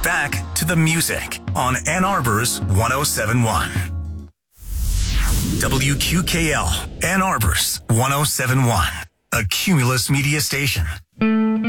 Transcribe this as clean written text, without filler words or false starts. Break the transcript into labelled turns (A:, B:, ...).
A: Back to the music on Ann Arbor's 1071. WQKL, Ann Arbor's 1071, a Cumulus Media station.